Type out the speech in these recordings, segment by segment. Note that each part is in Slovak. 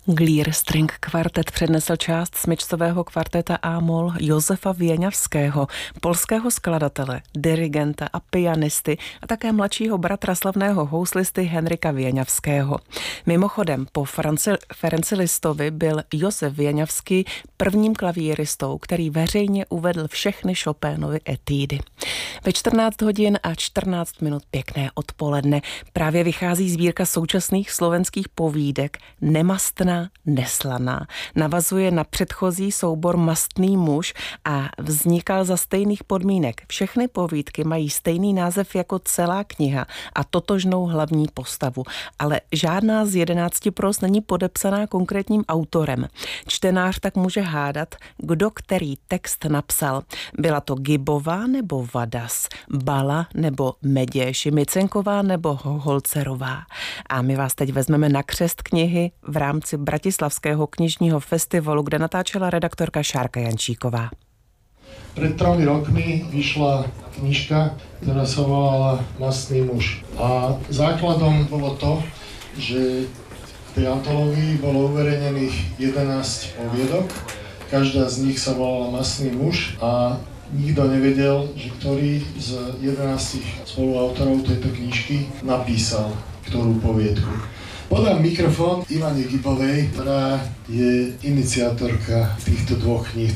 Glír String Quartet přednesl část smyčcového kvarteta A-moll Josefa Věňavského, polského skladatele, dirigenta a pianisty a také mladšího bratra slavného houslisty Henryka Věňavského. Mimochodem, po Ferenci Listovi byl Josef Věňavský prvním klavíristou, který veřejně uvedl všechny Chopénovy etídy. Ve 14 hodin a 14 minut pěkné odpoledne právě vychází sbírka současných slovenských povídek Nemastná neslaná. Navazuje na předchozí soubor Mastný muž a vznikal za stejných podmínek. Všechny povídky mají stejný název jako celá kniha a totožnou hlavní postavu, ale žádná z 11 pros není podepsaná konkrétním autorem. Čtenář tak může hádat, kdo který text napsal. Byla to Gibová nebo Vadas, Bala nebo Meděš, Micenková nebo Holcerová. A my vás teď vezmeme na křest knihy v rámci Bratislavského knižního festivalu, kde natáčela redaktorka Šárka Jančíková. Pred 3 rokmi vyšla knižka, ktorá sa volala Mastný muž. A základom bolo to, že v tej antológii bolo uverejnených 11 poviedok. Každá z nich sa volala Mastný muž a nikto nevedel, že ktorý z 11 spoluautorov tejto knižky napísal ktorú poviedku. Podám mikrofón Ivane Gibovej, ktorá je iniciátorka týchto dvoch kníh.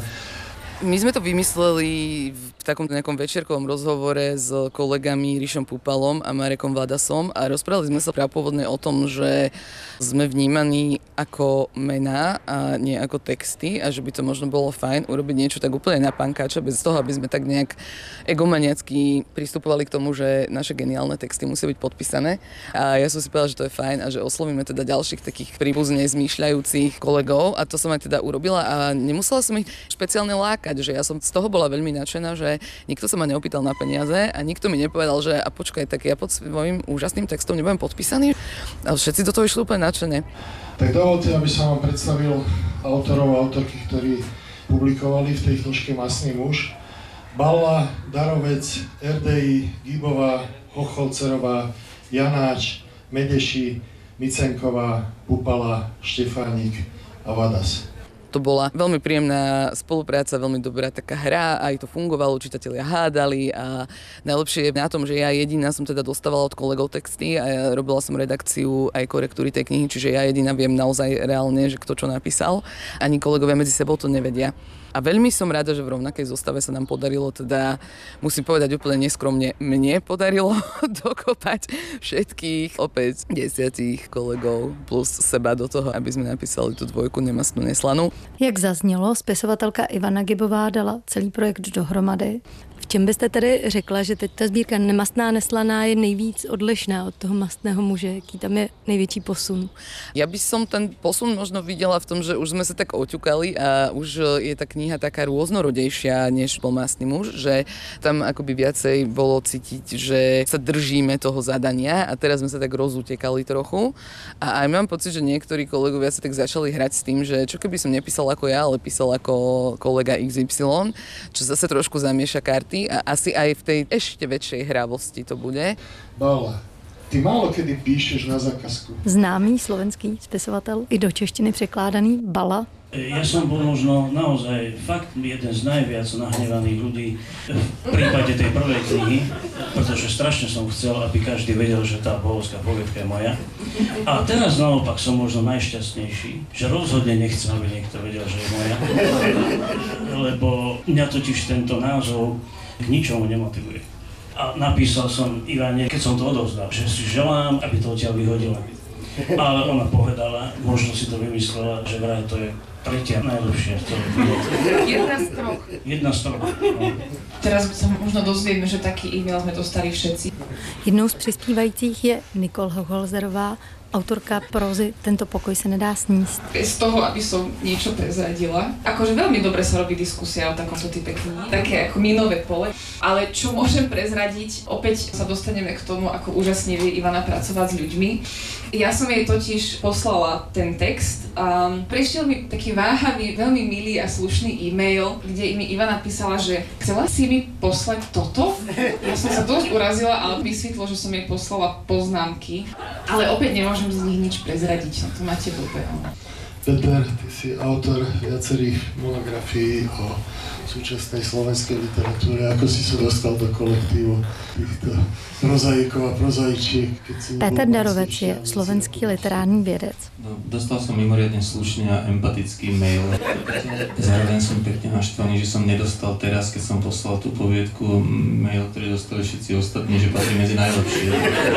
My sme to vymysleli v takom nejakom večierkovom rozhovore s kolegami Ríšom Pupalom a Marekom Vladasom a rozprávali sme sa prápôvodne o tom, že sme vnímaní ako mená a nie ako texty a že by to možno bolo fajn urobiť niečo tak úplne na pankáča, bez toho, aby sme tak nejak egomaniacky pristupovali k tomu, že naše geniálne texty musia byť podpísané. A ja som si povedala, že to je fajn a že oslovíme teda ďalších takých príbuzne zmýšľajúcich kolegov a to som aj teda urobila a nemusela som ich špeciálne lákať, že ja som z toho bola veľmi nadšená, že nikto sa ma neopýtal na peniaze a nikto mi nepovedal, že a počkaj, tak ja pod svojím úžasným textom nebudem podpísaný. A všetci do toho išli úplne nadšene. Tak dovolte, aby som vám predstavil autorov a autorky, ktorí publikovali v tej knižke Mastný muž. Balla, Darovec, RDI, Gibová, Hocholcerová, Janáč, Medeši, Micenková, Pupala, Štefánik a Vadas. To bola veľmi príjemná spolupráca, veľmi dobrá taká hra, aj to fungovalo, čitatelia hádali a najlepšie je na tom, že ja jediná som teda dostávala od kolegov texty a ja robila som redakciu aj korektúry tej knihy, čiže ja jediná viem naozaj reálne, že kto čo napísal. Ani kolegovia medzi sebou to nevedia. A veľmi som rada, že v rovnakej zostave sa nám podarilo, teda musím povedať úplne neskromne, mne podarilo dokopať všetkých opäť 10 kolegov plus seba do toho, aby sme napísali tú dvojku Nemastnú neslanú. Jak zaznělo, spisovatelka Ivana Gibová dala celý projekt dohromady. V čem byste tedy řekla, že teď ta sbírka Nemastná neslaná je nejvíc odlišná od toho Mastného muže? Jaký tam je největší posun? Ja by som ten posun možno videla v tom, že už sme sa tak oťukali a už je tá kniha taká rôznorodejšia, než bol Mastný muž, že tam akoby viacej bolo cítiť, že sa držíme toho zadania a teraz sme sa tak rozutekali trochu. A aj mám pocit, že niektorí kolegovia sa tak začali hrať s tým, že čo keby som nepísal ako ja, ale písal ako kolega XY, čo zase trošku zamieša karty. A asi aj v tej ešte väčšej hravosti to bude. Bala, ty málo kedy píšeš na zákazku. Známý slovenský spisovatel, i do češtiny překládaný Bala. Ja som bol možno naozaj fakt jeden z najviac nahnevaných ľudí v prípade tej prvej knihy, pretože strašne som chcel, aby každý vedel, že tá bohovská poviedka je moja. A teraz naopak som možno najšťastnejší, že rozhodne nechcem, aby niekto vedel, že je moja. Lebo mňa totiž tento názov k ničomu nemotivuje. A napísal som Ivane, keď som to odovzdal, že si želám, aby to odtiaľ vyhodila. Ale ona povedala, možno si to vymyslela, že vraj to je tretia najlepšia. Jedna z troch. No. Teraz sa možno dozvieme, že taký e-mail sme dostali všetci. Jednou z přispívajících je Nicole Hocholzerová, autorka prózy Tento pokoj sa nedá sníst. Z toho, aby som niečo prezradila. Akože veľmi dobre sa robí diskusia o takomto type knihy. Také ako minové pole. Ale čo môžem prezradiť, opäť sa dostaneme k tomu, ako úžasne vie Ivana pracovať s ľuďmi. Ja som jej totiž poslala ten text a prišiel mi taký váhavý, veľmi milý a slušný e-mail, kde mi Ivana písala, že chcela si mi poslať toto? Ja som sa dosť urazila, ale vysvetlo, že som jej poslala poznámky. Ale opäť nemôžem nemôžem z nich nič prezradiť, no to máte blbého. Peter, ty si autor viacerých monografií o súčasnej slovenskej literatúre. Ako si sa dostal do kolektívu týchto prozaikov a prozaičiek? Peter Darovec je slovenský literárny vědec. No, dostal som mimoriadne slušný a empatický mail. Zároveň som pekne naštvaný, že som nedostal teraz, keď som poslal tú poviedku, mail, ktorý dostali všetci ostatní, že patrí medzi najlepšie.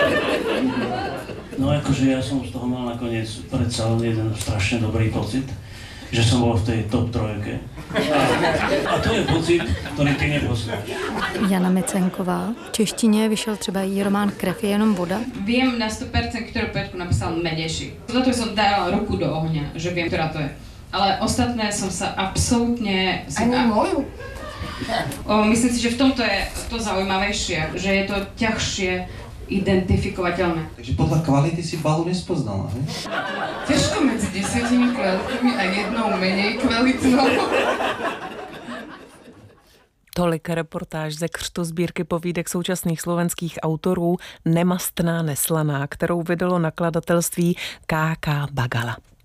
No akože ja som z toho mal nakoniec predsa len jeden strašne dobrý pocit, že som bol v tej top 3. A to je pocit, ktorý ty nepoznáš. Jana Micenková. V češtině vyšel třeba její román Krev je jenom voda. Viem na 100%, ktorú poviedku napísal Medeši. Za to som dala ruku do ohňa, že viem, ktorá to je. Ale ostatné som sa absolútne... Ani moju? Myslím si, že v tomto je to zaujímavejšie, že je to ťažšie identifikovateľné. Takže podľa kvality si Balu nespoznala, hej? Ťažko medzi 10 kvalitami a jednou menej kvalitnou. Tolik reportáž ze křtu sbírky povídek současných slovenských autorů Nemastná neslaná, kterou vydalo nakladatelství K.K. Bagala.